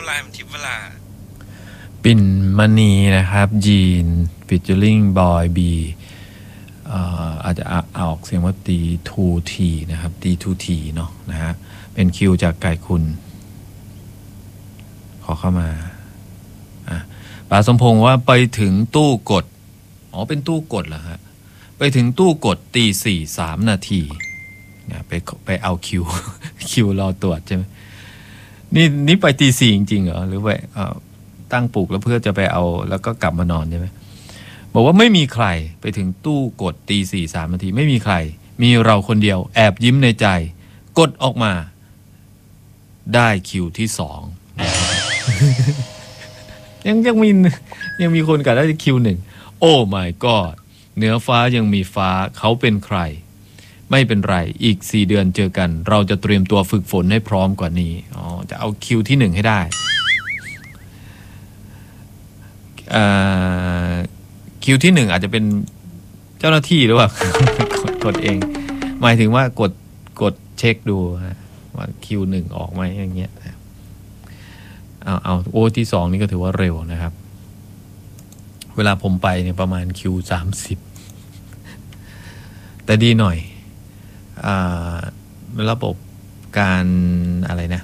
อะไรมันทิพย์เวลาปิ่นมณีนะครับยีนฟิชเจอริงบอยบีอาจจะออกเสียงว่าตีทูทีนะครับตีทูทีเนาะนะฮะเป็นคิวจากไก่คุณขอเข้ามาป๋าสมพงษ์ว่าไปถึงตู้กดเป็นตู้กดเหรอฮะไปถึงตู้กดตี 4:03 นาทีเนี่ยไปเอาคิวรอตรวจใช่ไหมนี่ไปตี 4จริงๆเหรอหรือไปตั้งปลุกแล้วเพื่อจะไปเอาแล้วก็กลับมานอนใช่ไหมบอกว่าไม่มีใครไปถึงตู้กดตี 4:03 นาทีไม่มีใครมีเราคนเดียวแอบยิ้มในใจกดออกมาได้คิวที่2 ยังมีคนกะได้คิว1โอ้ my god เหนือฟ้ายังมีฟ้าเขาเป็นใครไม่เป็นไรอีก4 เดือนเจอกันเราจะเตรียมตัวฝึกฝนให้พร้อมกว่านี้จะเอาคิวที่1ให้ได้คิวที่1อาจจะเป็นเจ้าหน้าที่หรือเปล่ากดเองหมายถึงว่ากดเช็คดูว่าคิว1ออกไหมอย่างเงี้ยเอาโอที่2นี่ก็ถือว่าเร็วนะครับเวลาผมไปเนี่ยประมาณคิว30แต่ดีหน่อยระบบการอะไรนะ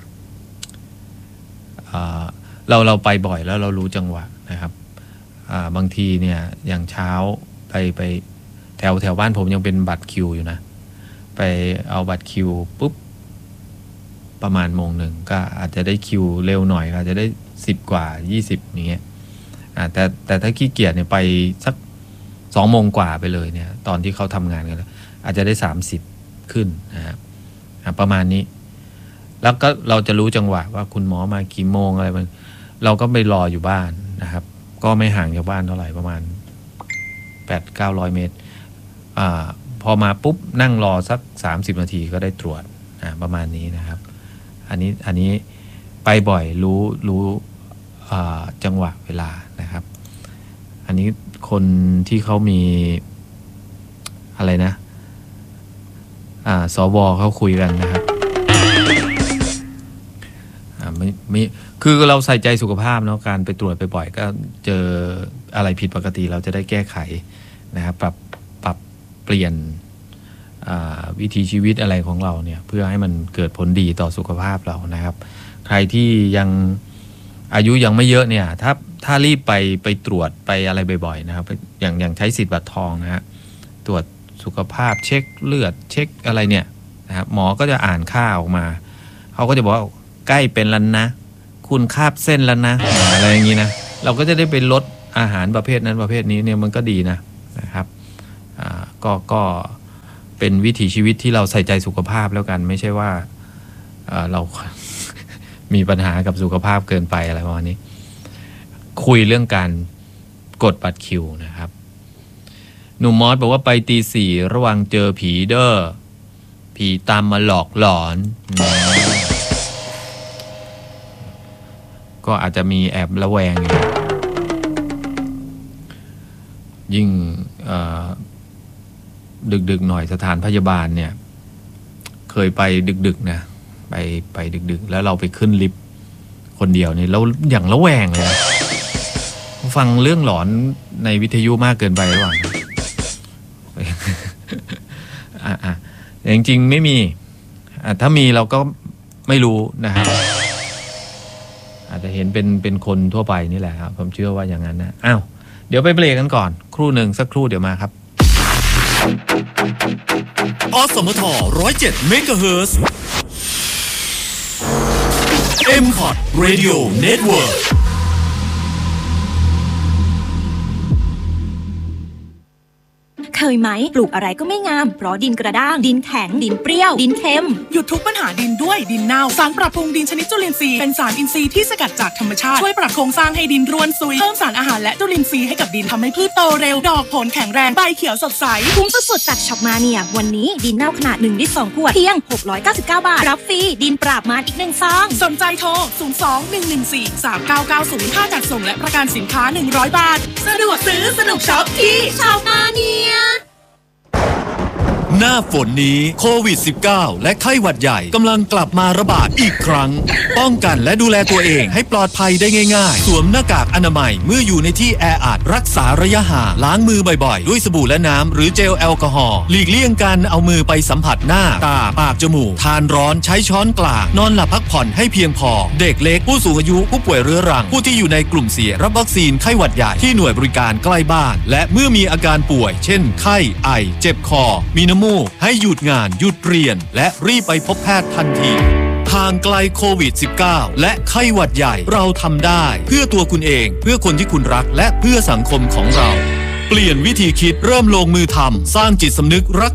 เราไปบ่อยแล้วเรารู้จังหวะนะครับบางทีเนี่ยอย่างเช้าไปแถวบ้านผมยังเป็นบัตรคิวอยู่นะไปเอาบัตรคิวปุ๊บประมาณ1:00ก็อาจจะได้คิวเร็วหน่อยอาจจะได้10กว่า20อย่างเงี้ยแต่ถ้าขี้เกียจเนี่ยไปสัก2:00กว่าไปเลยเนี่ยตอนที่เขาทำงานกันแล้วอาจจะได้30ขึ้นนะครับประมาณนี้แล้วก็เราจะรู้จังหวะว่าคุณหมอมากี่โมงอะไรมันเราก็ไปรออยู่บ้านนะครับก็ไม่ห่างจากบ้านเท่าไหร่ประมาณ 800-900 เมตรพอมาปุ๊บนั่งรอสัก30 นาทีก็ได้ตรวจประมาณนี้นะครับอันนี้ไปบ่อยรู้จังหวะเวลานะครับอันนี้คนที่เขามีอะไรนะสวเขาคุยกันนะครับไม่คือเราใส่ใจสุขภาพเนาะการไปตรวจไปบ่อยก็เจออะไรผิดปกติเราจะได้แก้ไขนะครับปรับเปลี่ยนวิถีชีวิตอะไรของเราเนี่ยเพื่อให้มันเกิดผลดีต่อสุขภาพเรานะครับใครที่ยังอายุยังไม่เยอะเนี่ยถ้ารีบไปตรวจไปอะไรบ่อยๆนะครับอย่างใช้สิทธิ์บัตรทองนะฮะตรวจสุขภาพเช็คเลือดเช็คอะไรเนี่ยนะครับหมอก็จะอ่านค่าออกมาเขาก็จะบอกว่าใกล้เป็นแล้วนะคุณคาบเส้นแล้วนะอะไรอย่างนี้นะเราก็จะได้ไปลดอาหารประเภทนั้นประเภทนี้เนี่ยมันก็ดีนะครับก็เป็นวิถีชีวิตที่เราใส่ใจสุขภาพแล้วกันไม่ใช่ว่าเรา มีปัญหากับสุขภาพเกินไปอะไรประมาณนี้คุยเรื่องการกดบัตรคิวนะครับหนุ่มมอสบอกว่าไปตี 4ระวังเจอผีเด้อผีตามมาหลอกหลอนก็อาจจะมีแอบระแวงอยู่ยิ่งดึกๆหน่อยสถานพยาบาลเนี่ยเคยไปดึกๆนะไปดึกๆแล้วเราไปขึ้นลิฟต์คนเดียวนี่เราอย่างระแวงเลยนะฟังเรื่องหลอนในวิทยุมากเกินไปหรือเปล่าจริงๆไม่มีถ้ามีเราก็ไม่รู้นะครับอาจจะเห็นเป็นคนทั่วไปนี่แหละครับผมเชื่อว่าอย่างนั้นนะอ้าวเดี๋ยวไปเบรกกันก่อนครู่หนึ่งสักครู่เดี๋ยวมาครับอสมท107 เมกะเฮิรตซ์ M-Pod Radio Network เคยไหมปลูกอะไรก็ไม่งามเพราะดินกระด้างดินแข็งดินเปรี้ยวดินเค็มหยุดทุกปัญหาดินด้วยดินเน่าสารปรับปรุงดินชนิดจุลินทรีย์เป็นสารอินทรีย์ที่สกัดจากธรรมชาติช่วยปรับโครงสร้างให้ดินร่วนซุยเพิ่มสารอาหารและจุลินทรีย์ให้กับดินทำให้พืชโตเร็วดอกผลแข็งแรงใบเขียวสดใสคุ้มสุดๆจากช็อปมาเนียวันนี้ดินเน่าขนาด1 ลิตร 2 ขวดเพียง699 บาทรับฟรีดินปราบมารอีก1 ซองสนใจโทร02-114-3990ค่าจัดส่งและประกันสินค้า100 บาทสะดวกซื้อสนุกช็อปที่ช็อปมาเนียหน้าฝนนี้โควิด -19 และไข้หวัดใหญ่กำลังกลับมาระบาดอีกครั้งป้องกันและดูแลตัวเองให้ปลอดภัยได้ง่ายๆสวมหน้ากากอนามัยเมื่ออยู่ในที่แออัดรักษาระยะห่างล้างมือบ่อยๆด้วยสบู่และน้ำหรือเจลแอลกอฮอล์หลีกเลี่ยงการเอามือไปสัมผัสหน้าตาปากจมูกทานร้อนใช้ช้อนกลางนอนหลับพักผ่อนให้เพียงพอเด็กเล็กผู้สูงอายุผู้ป่วยเรื้อรังผู้ที่อยู่ในกลุ่มเสี่ยงรับวัคซีนไข้หวัดใหญ่ที่หน่วยบริการใกล้บ้านและเมื่อมีอาการป่วยเช่นไข้ไอเจ็บคอมีน้ำมูกให้หยุดงานหยุดเรียนและรีบไปพบแพทย์ทันทีห่างไกลโควิด -19 และไข้หวัดใหญ่เราทำได้เพื่อตัวคุณเองเพื่อคนที่คุณรักและเพื่อสังคมของเราเปลี่ยนวิธีคิดเริ่มลงมือทำสร้างจิตสำนึกรัก